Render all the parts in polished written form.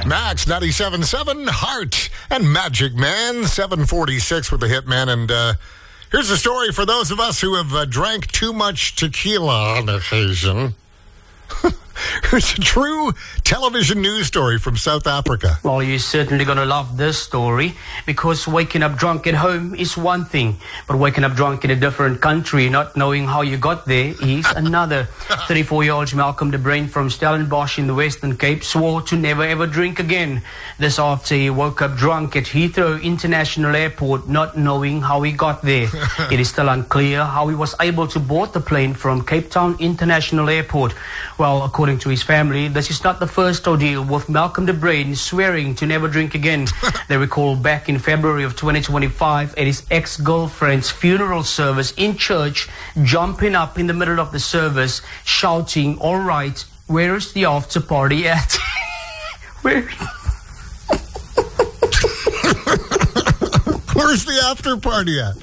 Max 97.7, Heart and Magic Man, 746 with the Hitman. And here's a story for those of us who have drank too much tequila on occasion. Here's a true television news story from South Africa. Well, you're certainly going to love this story, because waking up drunk at home is one thing, but waking up drunk in a different country, not knowing how you got there, is another. 34-year-old Malcolm de Bruin from Stellenbosch in the Western Cape swore to never ever drink again. This after he woke up drunk at Heathrow International Airport, not knowing how he got there. It is still unclear how he was able to board the plane from Cape Town International Airport. Well, according to his family, this is not the first ordeal with Malcolm de Bruin swearing to never drink again. They recall back in February of 2025 at his ex-girlfriend's funeral service in church, jumping up in the middle of the service, shouting, "All right, where is the after party at?" Where's the after party at?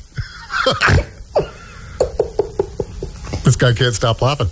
This guy can't stop laughing.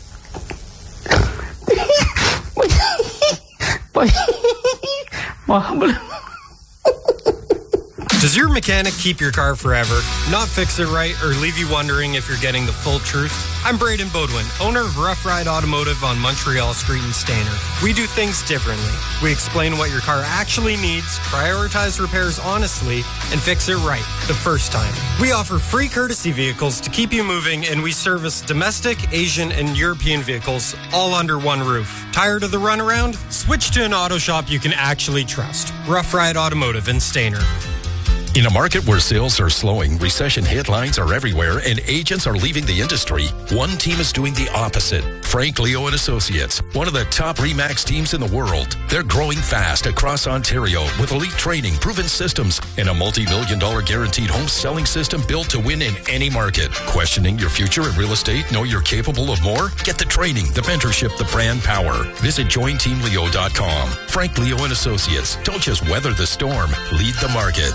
Does your mechanic keep your car forever, not fix it right, or leave you wondering if you're getting the full truth? I'm Braden Bodwin, owner of Rough Ride Automotive on Montreal Street in Stainer. We do things differently. We explain what your car actually needs, prioritize repairs honestly, and fix it right the first time. We offer free courtesy vehicles to keep you moving, and we service domestic, Asian, and European vehicles all under one roof. Tired of the runaround? Switch to an auto shop you can actually trust. Rough Ride Automotive in Stainer. In a market where sales are slowing, recession headlines are everywhere, and agents are leaving the industry, one team is doing the opposite. Frank Leo and Associates, one of the top RE/MAX teams in the world. They're growing fast across Ontario with elite training, proven systems, and a multi-million-dollar guaranteed home selling system built to win in any market. Questioning your future in real estate? Know you're capable of more? Get the training, the mentorship, the brand power. Visit jointeamleo.com. Frank Leo and Associates. Don't just weather the storm. Lead the market.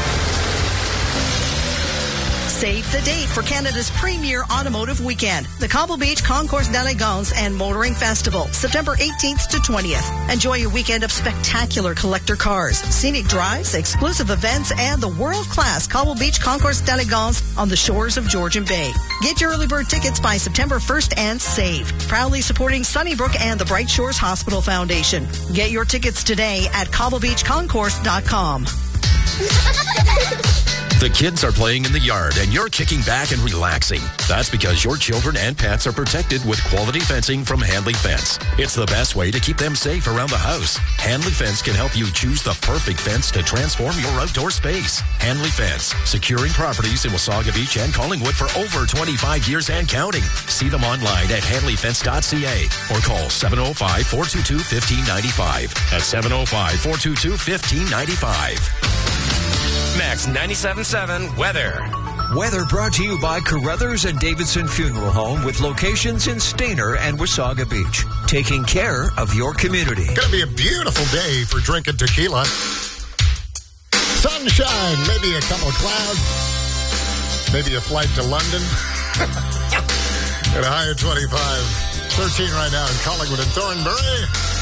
Save the date for Canada's premier automotive weekend, the Cobble Beach Concours d'Elegance and Motoring Festival, September 18th to 20th. Enjoy a weekend of spectacular collector cars, scenic drives, exclusive events, and the world-class Cobble Beach Concours d'Elegance on the shores of Georgian Bay. Get your early bird tickets by September 1st and save. Proudly supporting Sunnybrook and the Bright Shores Hospital Foundation. Get your tickets today at cobblebeachconcourse.com. The kids are playing in the yard and you're kicking back and relaxing. That's because your children and pets are protected with quality fencing from Handley Fence. It's the best way to keep them safe around the house. Handley Fence can help you choose the perfect fence to transform your outdoor space. Handley Fence, securing properties in Wasaga Beach and Collingwood for over 25 years and counting. See them online at handleyfence.ca or call 705-422-1595. That's 705-422-1595. Max 97.7 Weather. Weather brought to you by Carruthers and Davidson Funeral Home with locations in Stainer and Wasaga Beach. Taking care of your community. Going to be a beautiful day for drinking tequila. Sunshine, maybe a couple of clouds, maybe a flight to London. At a high of 25. 13 right now in Collingwood and Thornbury.